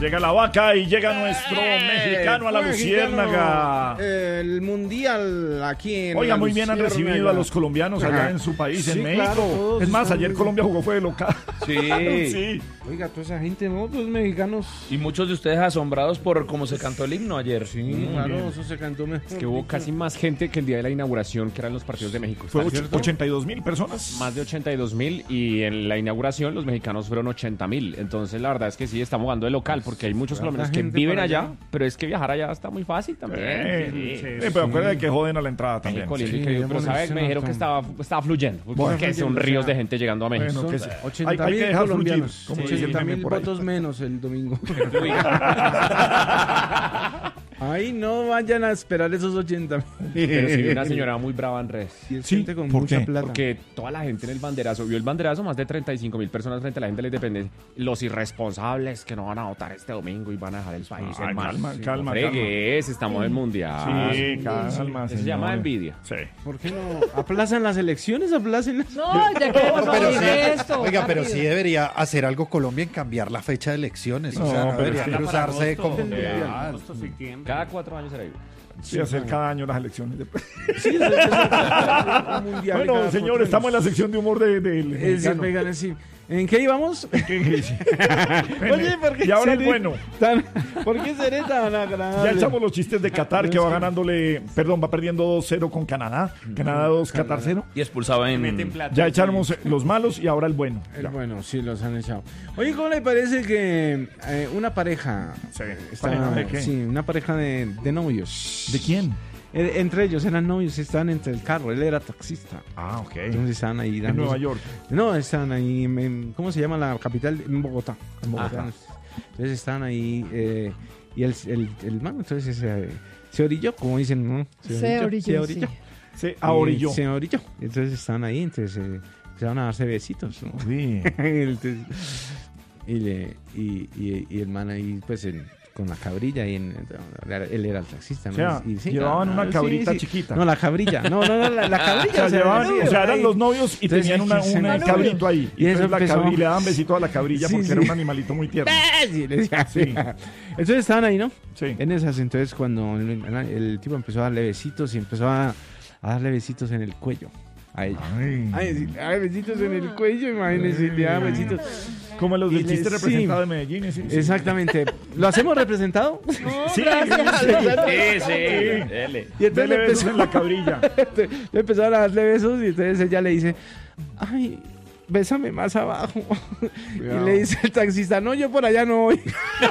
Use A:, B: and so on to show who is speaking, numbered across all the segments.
A: Llega la vaca y llega nuestro mexicano a la Luciérnaga.
B: El mundial aquí en
A: Oiga,
B: la
A: muy bien han
B: Luciérnaga.
A: recibido a los colombianos allá en su país,
B: Sí,
A: en México.
B: claro, todos
A: Es más,
B: están
A: ayer
B: muy
A: Colombia jugó fue de local.
B: Sí.
A: Sí.
B: Oiga, toda esa gente, ¿no? Los mexicanos.
C: Y muchos de ustedes asombrados por cómo se cantó el himno ayer.
B: Sí, claro, eso se cantó mejor.
D: Es que hubo casi más gente que el día de la inauguración, que eran los partidos de México.
A: Fue
D: ¿Está cierto?
A: 82,000 personas.
D: Más de 82,000 y en la inauguración los mexicanos fueron 80,000. Entonces la verdad es que sí, estamos jugando de local porque hay muchos colombianos que
B: gente
D: viven
B: para
D: allá,
B: allá.
D: pero es que viajar allá está muy fácil también.
A: Pero acuérdate que joden a la entrada también.
D: México lindo y
B: Sí,
D: querido, pero
B: bueno,
D: ¿sabes?
B: se
D: Me dijeron que
B: nota.
D: estaba fluyendo.
A: Bueno,
D: Porque son
B: fluyendo,
D: ríos
B: o sea,
D: de gente llegando a México.
A: Bueno, que
B: Son
A: sí.
B: 80
A: Hay que
B: mil
A: dejar fluir,
B: colombianos.
A: como dice
B: 80
A: también
B: mil
A: por ahí.
B: votos menos el domingo. Ahí no vayan a esperar esos 80
D: Pero sí vi una señora muy brava en redes.
B: Y es
A: Sí,
B: gente con
A: ¿por
B: mucha
A: qué?
B: plata.
D: Porque toda la gente en el banderazo, vio el banderazo, más de 35,000 personas frente a la gente de la independencia. Los irresponsables que no van a votar este domingo y van a dejar el país,
A: Ay,
D: hermano.
A: calma.
D: Fregues, estamos en el mundial.
A: Sí, calma,
D: Eso se
A: señor.
D: llama envidia.
A: Sí.
B: ¿Por qué no aplazan las elecciones? Aplacen.
E: No, ya queremos
F: Pero
E: oír
F: sí,
E: esto.
F: oiga, pero
E: rápido.
F: sí debería hacer algo Colombia en cambiar la fecha de elecciones. O sea,
A: No,
F: no
A: pero
F: debería
A: es que-
F: cruzarse de como...
D: Cada 4 años será igual.
A: Sí, hacer cada año las elecciones.
B: Sí, es un mundial
A: Bueno,
B: cada
A: señor,
B: 4
A: estamos en la
B: años.
A: sección de humor del
B: Es
A: mexicano.
B: pegan, sí. ¿En qué íbamos? Oye, ¿por qué
A: Y ahora el
B: seré
A: bueno.
B: ¿Por qué seré tan agradable?
A: Ya echamos los chistes de Qatar, que va ganándole, va perdiendo 2-0 con Canadá. Canadá 2, Qatar 0.
C: Y expulsado en...
A: Ya echamos los malos y ahora el bueno.
B: El
A: Ya.
B: bueno, sí, los han echado. Oye, ¿cómo le parece que una pareja...
A: Sí.
B: está-
A: ¿Pareja de qué?
B: Sí, una pareja de novios.
A: ¿De quién?
B: Entre ellos eran novios, estaban entre el carro, él era taxista.
A: Ah, ok.
B: Entonces estaban ahí
A: En Nueva York.
B: No, estaban ahí ¿cómo se llama la capital? En Bogotá. En Bogotá.
D: Ajá.
B: Entonces estaban ahí y el man entonces se orilló, como dicen, ¿no?
E: Se orilló, sí.
A: Se ahorilló.
B: Se orilló. Entonces estaban ahí, entonces empezaron a darse besitos, ¿no?
A: Sí.
B: Entonces, y el man ahí, pues, con la cabrilla, y él era el taxista, ¿no?
A: O sea,
B: Y sí,
A: llevaban una
B: sí,
A: cabrita
B: sí.
A: chiquita.
B: No, la cabrilla. No, la cabrilla.
A: O sea, eran
B: ahí.
A: los novios y
B: Entonces,
A: tenían un
B: sí,
A: cabrito ahí.
B: Y eso
A: entonces
B: empezó-
A: y le daban besito a la cabrilla
B: Sí,
A: porque
B: sí.
A: era un animalito muy tierno.
B: Sí, le decía.
A: Sí.
B: Entonces estaban ahí, ¿no?
A: Sí.
B: En esas, entonces cuando el tipo empezó a darle besitos y empezó a darle besitos en el cuello a ella.
A: Ay.
B: Ay, besitos en el cuello, imagínense, le daba besitos.
A: Como los del
B: Y
A: chiste
B: le-
A: representado
B: sí.
A: de Medellín. Sí.
B: Exactamente. ¿Lo hacemos representado?
E: No,
A: Sí,
E: gracias.
C: Sí, dele.
B: Y entonces
A: Dele
B: le
A: besos
B: empezó,
A: en la cabrilla.
B: le empezaron a darle besos y entonces ella le dice, ay, bésame más abajo.
A: Cuidado.
B: Y le dice el taxista, no, yo por allá no voy.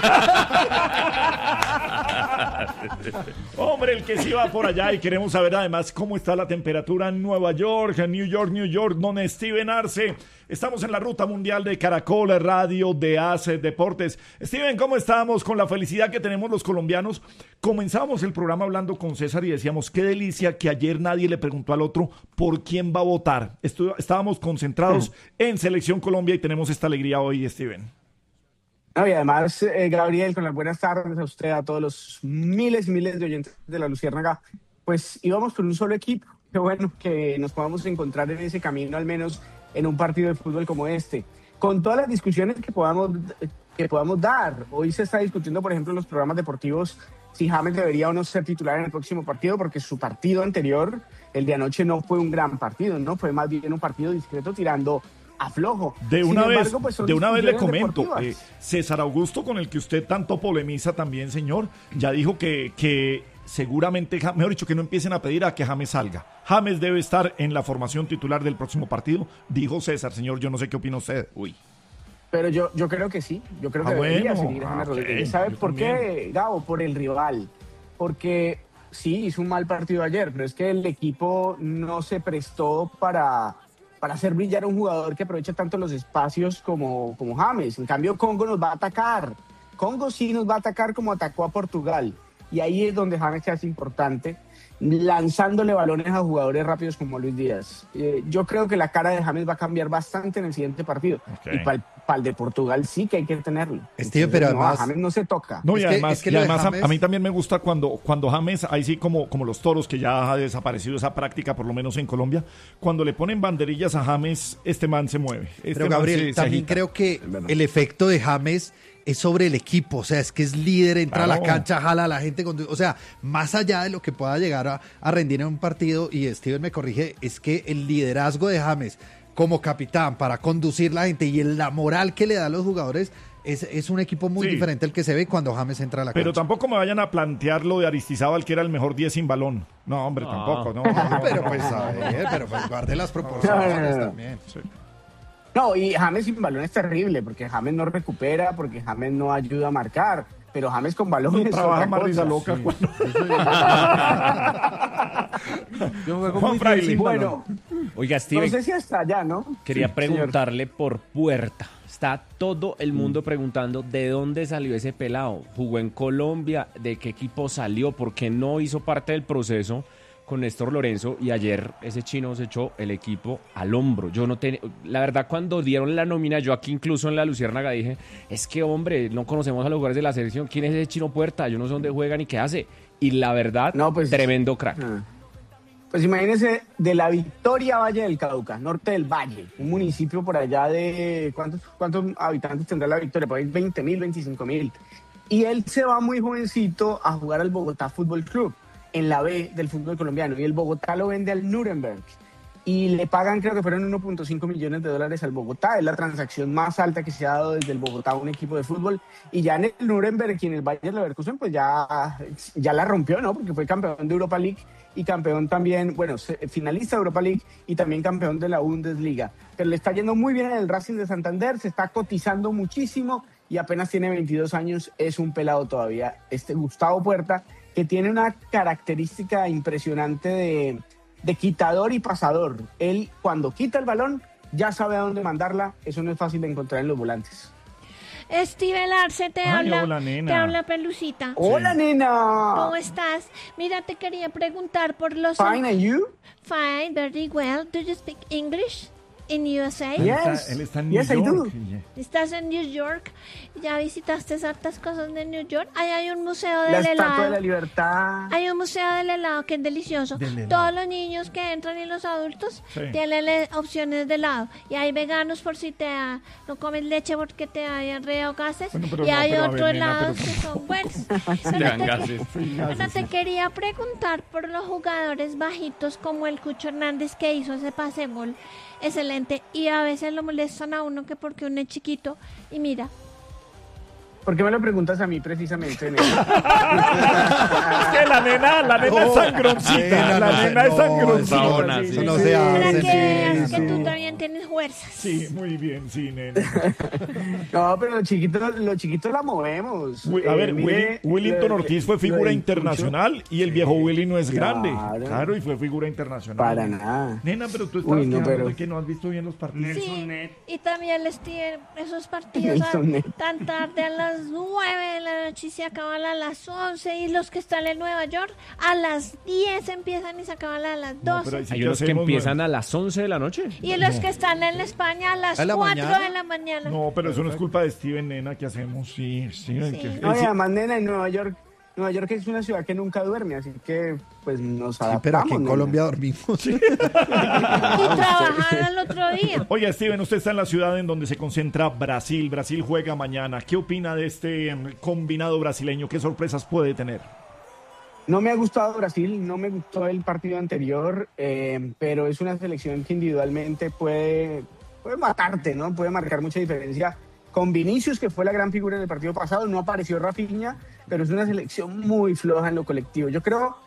A: Hombre, el que sí va por allá y queremos saber además cómo está la temperatura en Nueva York, en New York, don Steven Arce. Estamos en la ruta mundial de Caracol Radio de ACE Deportes. Steven, ¿cómo estamos? Con la felicidad que tenemos los colombianos. Comenzamos el programa hablando con César y decíamos, qué delicia que ayer nadie le preguntó al otro por quién va a votar. Estábamos concentrados en Selección Colombia y tenemos esta alegría hoy, Steven.
G: No, y además, Gabriel, con las buenas tardes a usted, a todos los miles y miles de oyentes de la Luciérnaga, pues íbamos con un solo equipo. Qué bueno que nos podamos encontrar en ese camino, al menos en un partido de fútbol como este. Con todas las discusiones que podamos dar. Hoy se está discutiendo, por ejemplo, en los programas deportivos, si James debería o no ser titular en el próximo partido, porque su partido anterior, el de anoche, no fue un gran partido, ¿no? Fue más bien un partido discreto tirando a flojo.
A: De
G: Sin
A: una
G: embargo,
A: vez,
G: pues son
A: le
G: discusiones
A: comento,
G: deportivas.
A: César Augusto, con el que usted tanto polemiza también, señor, ya dijo que seguramente, mejor dicho, que no empiecen a pedir a que James salga. James debe estar en la formación titular del próximo partido, dijo César, señor, yo no sé qué opina usted.
C: Uy.
G: Pero yo creo que sí, yo creo que debería
A: bueno.
G: seguir James
A: Ok,
G: Rodríguez. ¿Sabe
A: yo
G: por qué, Gabo? Por el rival. Porque sí, hizo un mal partido ayer, pero es que el equipo no se prestó para hacer brillar a un jugador que aprovecha tanto los espacios como James. En cambio, Congo nos va a atacar. Congo sí nos va a atacar como atacó a Portugal. Y ahí es donde James se hace importante, lanzándole balones a jugadores rápidos como Luis Díaz. Yo creo que la cara de James va a cambiar bastante en el siguiente partido.
A: Ok.
G: Y para el de Portugal sí que hay que tenerlo.
F: Steven, pero
G: no, a
F: además-
G: James no se toca.
A: No, y
F: Es que-
A: además,
F: es que lo de James-
A: a mí también me gusta cuando James, ahí sí como los toros, que ya ha desaparecido esa práctica, por lo menos en Colombia, cuando le ponen banderillas a James, este man se mueve. Este
F: Pero
A: man
F: Gabriel,
A: se
F: también
A: agita.
F: creo que el efecto de James es sobre el equipo, o sea, es que es líder, entra a la
A: Claro.
F: cancha, jala a la gente, o sea, más allá de lo que pueda llegar a rendir en un partido, y Steven me corrige, es que el liderazgo de James como capitán para conducir la gente y la moral que le da a los jugadores es un equipo muy
A: Sí.
F: diferente al que se ve cuando James entra a la
A: Pero
F: cancha.
A: tampoco me vayan a plantear lo de Aristizábal, que era el mejor 10 sin balón. No, hombre,
D: No.
A: tampoco. No,
F: Pero pues a ver, pero pues guarde las proporciones
G: No.
F: también.
G: No, y James sin balón es terrible, porque James no recupera, porque James no ayuda a marcar, pero James con balón
A: No
G: es
A: trabaja
G: otra
A: más
G: cosa.
A: risa loca.
B: Yo juego
A: Juan
B: muy
A: Fraile.
B: bien sin
G: Bueno,
D: Oiga,
G: no
D: Steven,
G: sé si hasta allá, ¿no?
D: quería
G: Sí,
D: preguntarle por Puerta. Está todo el mundo preguntando de dónde salió ese pelado. Jugó en Colombia, de qué equipo salió, por qué no hizo parte del proceso con Néstor Lorenzo, y ayer ese chino se echó el equipo al hombro. Yo no tenía, la verdad, cuando dieron la nómina, yo aquí incluso en la Luciérnaga dije, es que hombre, no conocemos a los jugadores de la selección, ¿quién es ese chino Puerta? Yo no sé dónde juega ni qué hace. Y la verdad,
G: No, pues-
D: tremendo crack.
G: Ah. Pues imagínense, de la Victoria Valle del Cauca, norte del Valle, un municipio por allá de... ¿Cuántos habitantes tendrá la Victoria? Por ahí 20.000, 25.000. Y él se va muy jovencito a jugar al Bogotá Fútbol Club, en la B del fútbol colombiano. Y el Bogotá lo vende al Nuremberg. Y le pagan, creo que fueron 1.5 millones de dólares al Bogotá. Es la transacción más alta que se ha dado desde el Bogotá a un equipo de fútbol. Y ya en el Nuremberg y en el Bayer Leverkusen, pues ya la rompió, ¿no? Porque fue campeón de Europa League y campeón también, bueno, finalista de Europa League y también campeón de la Bundesliga. Pero le está yendo muy bien en el Racing de Santander, se está cotizando muchísimo y apenas tiene 22 años, es un pelado todavía. Gustavo Puerta, que tiene una característica impresionante de quitador y pasador. Él, cuando quita el balón, ya sabe a dónde mandarla. Eso no es fácil de encontrar en los volantes.
E: Steven Arce te
A: Ay,
E: habla.
A: hola, nena.
E: Te habla Pelucita.
G: ¡Hola, nena!
E: ¿Cómo estás? Mira, te quería preguntar por los...
G: Fine, and you?
E: Fine, very well. Do you speak English in USA?
G: Yes.
A: Él está en
G: Yes, I
A: New
G: do.
A: York.
E: ¿Estás en New York? ¿Ya visitaste hartas cosas de New York? Ahí hay un museo
G: La
E: del
G: Estatua de la
E: helado.
G: Libertad.
E: Hay un museo del helado que es delicioso.
A: Del helado.
E: Todos los niños que entran y los adultos
A: Sí.
E: tienen opciones de helado. Y hay veganos por si no comes leche porque te da diarrea o gases.
A: Bueno, pero
E: y
A: no,
E: hay
A: pero a
E: otros
A: ver, nena,
E: helados
A: pero
E: que son buenos.
D: Te dan gases.
E: Bueno, te quería preguntar por los jugadores bajitos como el Cucho Hernández que hizo ese pase gol excelente y a veces lo molestan a uno que porque uno es chiquito y mira,
G: ¿Por qué me lo preguntas a mí precisamente, nena?
A: Es que la nena es sangroncita. La nena es sangroncita.
D: Rabona,
A: Sí,
D: sí.
F: Eso no
A: sí.
F: se
E: para
F: hace.
E: que veas
F: sí,
E: que
F: sí.
E: tú también tienes fuerzas.
A: Sí, muy bien, sí, nena.
G: No, pero los chiquitos la movemos.
A: A ver,
G: Mire,
A: Willington Ortiz fue
G: lo
A: figura
G: del
A: internacional y el viejo Willy no es grande.
G: Claro.
A: Claro, y fue figura internacional.
G: Para nada.
A: Nena, pero tú estabas
G: Uy, no,
A: quejando
G: pero-
A: de que no has visto bien los partidos.
E: Sí, y también les tienen esos partidos
G: Nelson Net.
E: tan tarde a las 9 de la noche y se acaban a las 11 y los que están en Nueva York a las 10 empiezan y se acaban a las 12.
A: No, pero ahí sí
D: Hay
A: que
D: unos que
A: hacemos,
D: empiezan a las 11 de la noche.
E: Y los que están en España a las
F: ¿A la
E: 4
F: mañana?
E: de la mañana.
A: No, pero eso no es culpa de Steven, nena, ¿qué hacemos? Sí, Steven.
E: Sí.
A: que-
G: No, y
A: sí,
G: además, nena, en Nueva York es una ciudad que nunca duerme, así que pues nos
F: Sí,
G: adaptamos.
F: pero aquí en
G: nena.
F: Colombia dormimos.
E: Y trabajar al otro día.
A: Oiga, Steven, usted está en la ciudad en donde se concentra Brasil. Brasil juega mañana. ¿Qué opina de este combinado brasileño? ¿Qué sorpresas puede tener?
G: No me ha gustado Brasil, no me gustó el partido anterior, pero es una selección que individualmente puede matarte, ¿no? Puede marcar mucha diferencia. Con Vinicius, que fue la gran figura en el partido pasado, no apareció Rafinha, pero es una selección muy floja en lo colectivo. Yo creo,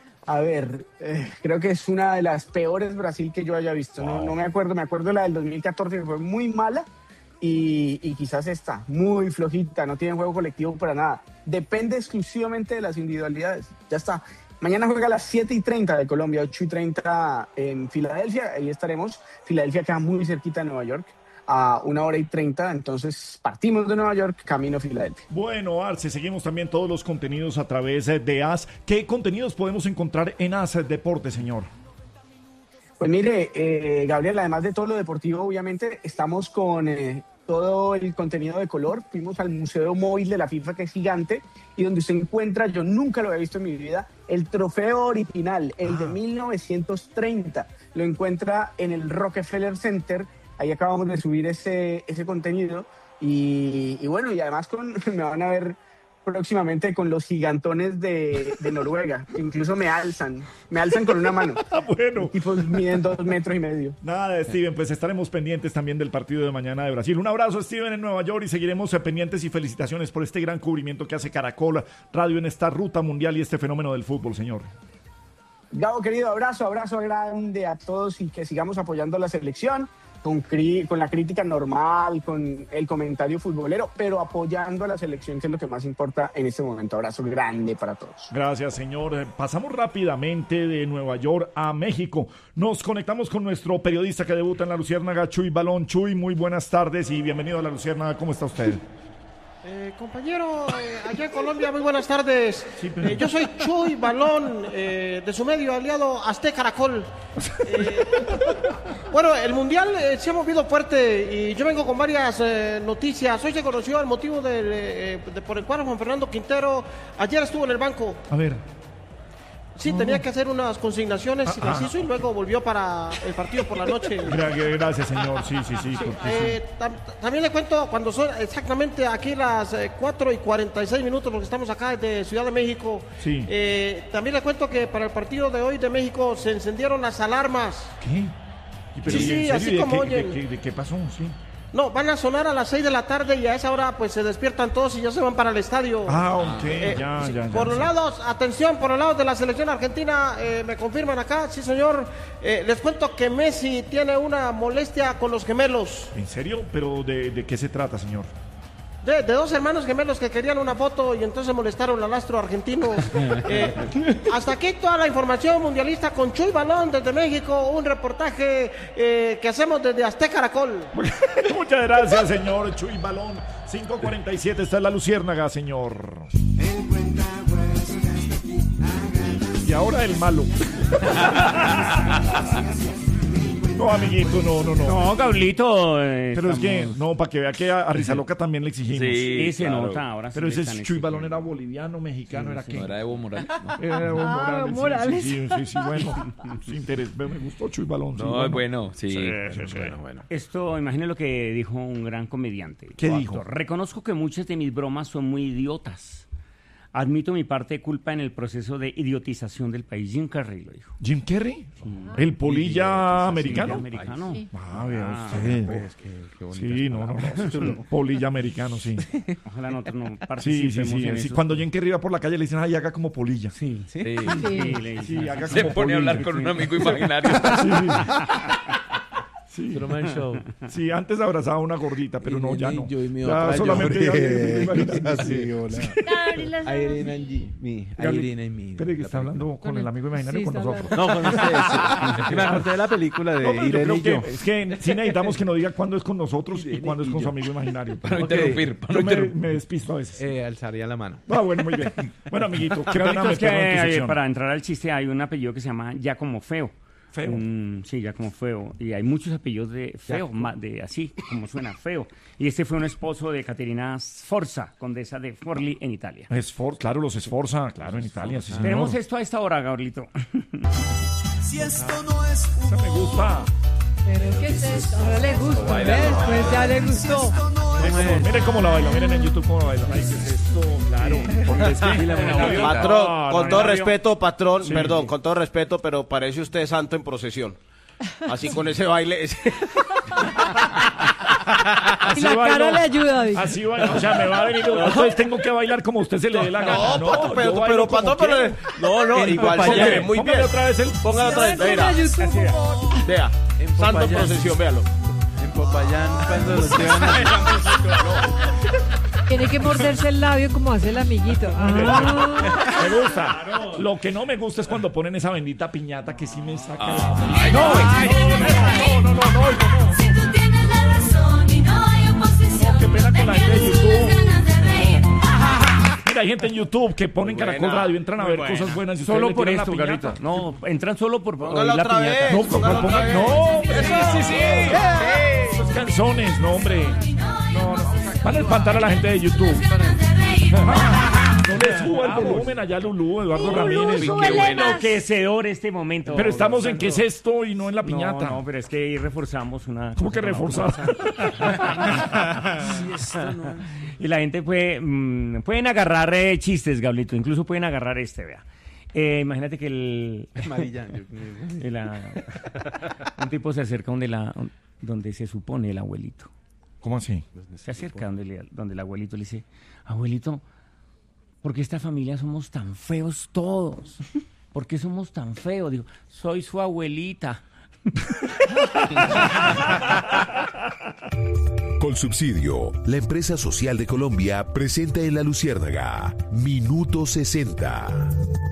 G: creo que es una de las peores Brasil que yo haya visto. No me acuerdo la del 2014 que fue muy mala y quizás esta, muy flojita, no tiene juego colectivo para nada. Depende exclusivamente de las individualidades. Ya está. Mañana juega a las 7:30 de Colombia, 8:30 en Filadelfia, ahí estaremos. Filadelfia queda muy cerquita de Nueva York, a 1:30, entonces partimos de Nueva York, camino a Filadelfia.
A: Bueno, Arce, seguimos también todos los contenidos a través de AS. ¿Qué contenidos podemos encontrar en AS Deporte, señor?
G: Pues mire, Gabriel, además de todo lo deportivo, obviamente, estamos con todo el contenido de color. Fuimos al Museo Móvil de la FIFA, que es gigante, y donde se encuentra, yo nunca lo había visto en mi vida, el trofeo original, el de 1930. Lo encuentra en el Rockefeller Center. Ahí acabamos de subir ese contenido. Y bueno, y además me van a ver próximamente con los gigantones de Noruega, que incluso me alzan con una mano.
A: Bueno.
G: Y pues miden 2,5 metros.
A: Nada, Steven, pues estaremos pendientes también del partido de mañana de Brasil. Un abrazo, Steven, en Nueva York, y seguiremos pendientes, y felicitaciones por este gran cubrimiento que hace Caracol Radio en esta ruta mundial y este fenómeno del fútbol, señor.
G: Gabo, querido, abrazo grande a todos, y que sigamos apoyando a la selección con la crítica normal, con el comentario futbolero, pero apoyando a la selección, que es lo que más importa en este momento. Abrazo grande para todos.
A: Gracias, señor. Pasamos rápidamente de Nueva York a México. Nos conectamos con nuestro periodista que debuta en La Luciérnaga, Chuy Balón. Chuy, muy buenas tardes y bienvenido a La Luciérnaga. ¿Cómo está usted?
H: Compañero, allá en Colombia, muy buenas tardes.
A: Sí, pero...
H: yo soy Chuy Balón, de su medio aliado Azteca Caracol. Bueno, el Mundial se ha movido fuerte y yo vengo con varias noticias. Hoy se conoció el motivo por el cual Juan Fernando Quintero ayer estuvo en el banco.
A: A ver.
H: Sí, tenía que hacer unas consignaciones y las hizo, y luego volvió para el partido por la noche.
A: Gracias, señor. Sí.
H: También le cuento, cuando son exactamente aquí las 4:46, porque estamos acá de Ciudad de México.
A: Sí.
H: También le cuento que para el partido de hoy de México se encendieron las alarmas.
A: ¿Qué? Pero,
H: sí, así como oyen.
A: ¿De qué pasó? Sí.
H: No, van a sonar a las 6 de la tarde y a esa hora pues se despiertan todos y ya se van para el estadio.
A: Ok, ya.
H: Por los lados, atención, por los lados de la selección argentina, me confirman acá, sí señor, les cuento que Messi tiene una molestia con los gemelos.
A: ¿En serio? ¿Pero de qué se trata, señor?
H: De 2 hermanos gemelos que querían una foto y entonces molestaron al astro argentino. Hasta aquí toda la información mundialista con Chuy Balón desde México, un reportaje que hacemos desde Azteca Caracol.
A: Muchas gracias, señor Chuy Balón. 5:47 está en La Luciérnaga, señor. Y ahora el malo. No, amiguito, no.
I: No, Gablito.
A: Pero es que, no, para que vea que a Rizaloca también le exigimos.
I: Sí, se
A: claro.
I: nota ahora.
A: Pero
I: sí
A: ese Chuy Balón era boliviano, mexicano, ¿era qué?
C: No era Evo Morales. No.
A: Era Evo Morales.
E: Morales.
A: Sí, bueno. Sin interés. Me gustó Chuy Balón. Sí,
C: No, bueno, sí.
A: Bueno.
I: Esto, imagine lo que dijo un gran comediante.
A: ¿Qué
I: o
A: dijo?
I: actor. Reconozco que muchas de mis bromas son muy idiotas. Admito mi parte de culpa en el proceso de idiotización del país. Jim Carrey lo dijo.
A: ¿Jim Carrey? ¿El polilla americano?
I: Americano.
E: Sí.
A: Vea usted.
B: Pues, qué bonita
A: Sí, no. Polilla americano, sí.
I: Ojalá nosotros no
A: Sí.
I: participemos en eso.
A: Cuando Jim Carrey va por la calle le dicen, ay, haga como polilla.
I: Sí.
C: Sí.
I: Sí, le dicen.
A: Sí, haga
C: Se
A: como
C: pone a hablar
A: polilla.
C: con un amigo imaginario.
A: Sí.
B: Truman Show.
A: Sí, antes abrazaba a una gordita, pero no, ya no.
B: Yo y mi
A: Ya
B: otra
A: solamente
B: yo.
A: ya
F: Así, hola.
E: Gabriela,
B: Irene and me. Irene and me.
A: Espere que está hablando con el amigo imaginario
E: Sí,
A: con
E: está
A: nosotros.
B: No, con ustedes. Sí. Me acordé de la película de
A: No, pero yo
B: Irene
A: creo
B: y yo.
A: que es que sí necesitamos que nos diga cuándo es con nosotros y cuándo es con su amigo imaginario.
C: Para no
B: Ok.
C: interrumpir. Para
A: Yo
C: no interrumpir.
A: me despisto a veces.
B: Alzaría la mano.
A: Bueno, muy bien. Bueno, amiguito, qué
I: Lo
A: pena
I: único es que
A: meterlo en tu sección.
I: para entrar al chiste hay un apellido que se llama Giacomo Feo.
A: Feo.
I: Sí, Giacomo Feo. Y hay muchos apellidos de feo, de así como suena feo. Y este fue un esposo de Caterina Sforza, condesa de Forlì en Italia.
A: Claro, los Sforza, claro, en Italia, sí, señor.
I: Tenemos esto a esta hora, Gabrielito.
A: Esa me gusta.
E: ¿qué es esto? Ahora le gusta, ¿ves? Pues ya le gustó.
A: Miren cómo la baila, miren en YouTube cómo la baila. Ay, ¿qué es esto? Claro, porque es que...
J: Patrón, con todo respeto, patrón,
A: Sí.
J: perdón, con todo respeto, pero parece usted santo en procesión. Así con ese baile.
E: Y la cara le ayuda, dice.
A: Así baila, o sea, me va a venir. Entonces tengo que bailar como a usted se le dé la gana.
J: No, patrón,
A: yo
J: pero
A: bailo como
J: patrón, pero
A: quiero.
J: no, igual se ve muy
A: Póngale
J: bien.
A: otra vez el...
J: Póngalo otra vez,
E: Póngale a
J: mira,
E: YouTube, por favor.
J: vea, santo en
B: Popayán.
J: procesión, véalo.
B: En Popayán, cuando los llevan a...
E: Tiene que morderse el labio como hace el amiguito. Ah.
A: Me gusta. Lo que no me gusta es cuando ponen esa bendita piñata que sí me saca la... No.
K: Si tú tienes la razón y no hay oposición,
A: Qué pena con la gente de YouTube.
K: ganas de reír.
A: Mira, hay gente en YouTube que ponen Caracol Radio, entran a ver cosas buenas y ustedes
I: Solo
A: le
I: por
A: tiran la
I: esto,
A: piñata.
I: Gabrielito. No, entran solo por
J: Póngala
I: la
J: otra
I: piñata.
J: vez.
A: No,
J: Póngala otra vez.
A: no,
J: Sí.
A: Esos canzones, no, hombre. No. Van a espantar a la gente de YouTube.
K: Ganas de reír.
A: le suba el volumen allá, Lulú, Eduardo Ramírez.
I: Enloquecedor este momento.
A: Pero estamos en qué es esto y no en la piñata.
I: No, pero es que ahí reforzamos una...
A: ¿Cómo que reforzamos?
I: Y la gente pueden agarrar chistes, Gablito, incluso pueden agarrar vea. Imagínate que un tipo se acerca donde se supone el abuelito.
A: ¿Cómo así?
I: Se acerca donde el abuelito le dice, abuelito, ¿por qué esta familia somos tan feos todos? ¿Por qué somos tan feos? Digo, soy su abuelita.
L: Colsubsidio, la empresa social de Colombia, presenta en La Luciérnaga Minuto 60.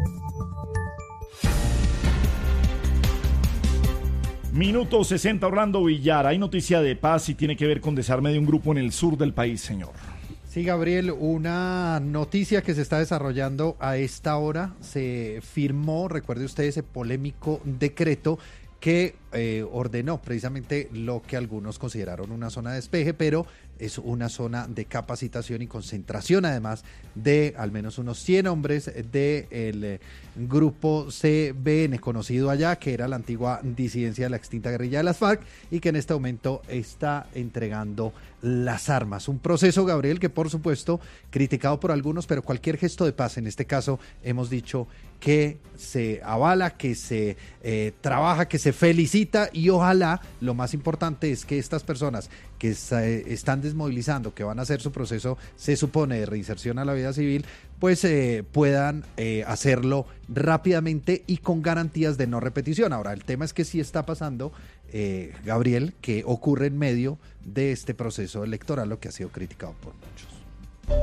A: Minuto 60, Orlando Villar. Hay noticia de paz y tiene que ver con desarme de un grupo en el sur del país, señor.
F: Sí, Gabriel, una noticia que se está desarrollando a esta hora. Se firmó, recuerde usted, ese polémico decreto que ordenó precisamente lo que algunos consideraron una zona de despeje, pero es una zona de capacitación y concentración, además de al menos unos 100 hombres del grupo CBN, conocido allá, que era la antigua disidencia de la extinta guerrilla de las FARC y que en este momento está entregando las armas. Un proceso, Gabriel, que por supuesto criticado por algunos, pero cualquier gesto de paz, en este caso hemos dicho que se avala, que se trabaja, que se felicita, y ojalá, lo más importante es que estas personas que están desmovilizando, que van a hacer su proceso, se supone, de reinserción a la vida civil, pues puedan hacerlo rápidamente y con garantías de no repetición. Ahora, el tema es que sí está pasando, Gabriel, que ocurre en medio de este proceso electoral, lo que ha sido criticado por muchos.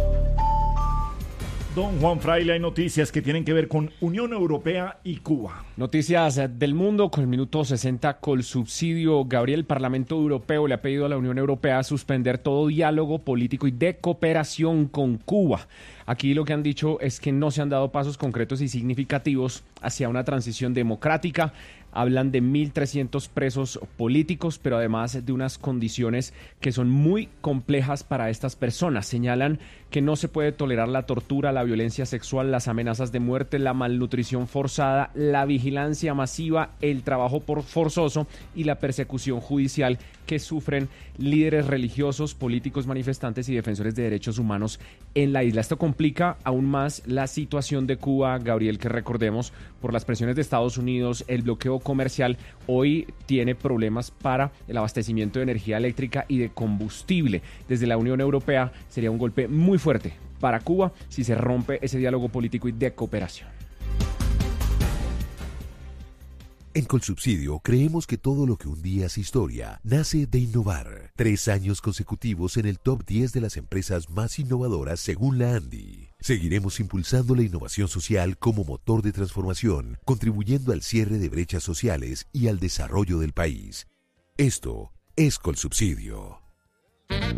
A: Don Juan Fraile, hay noticias que tienen que ver con Unión Europea y Cuba.
D: Noticias del mundo con el minuto 60 Colsubsidio. Gabriel, el Parlamento Europeo le ha pedido a la Unión Europea suspender todo diálogo político y de cooperación con Cuba. Aquí lo que han dicho es que no se han dado pasos concretos y significativos hacia una transición democrática. Hablan de 1.300 presos políticos, pero además de unas condiciones que son muy complejas para estas personas. Señalan que no se puede tolerar la tortura, la violencia sexual, las amenazas de muerte, la malnutrición forzada, la vigilancia masiva, el trabajo forzoso y la persecución judicial que sufren líderes religiosos, políticos, manifestantes y defensores de derechos humanos en la isla. Esto complica aún más la situación de Cuba, Gabriel, que recordemos, por las presiones de Estados Unidos, el bloqueo comercial, hoy tiene problemas para el abastecimiento de energía eléctrica y de combustible. Desde la Unión Europea sería un golpe muy fuerte para Cuba si se rompe ese diálogo político y de cooperación.
L: En Colsubsidio creemos que todo lo que un día es historia nace de innovar. 3 años consecutivos en el top 10 de las empresas más innovadoras según la ANDI. Seguiremos impulsando la innovación social como motor de transformación, contribuyendo al cierre de brechas sociales y al desarrollo del país. Esto es Colsubsidio.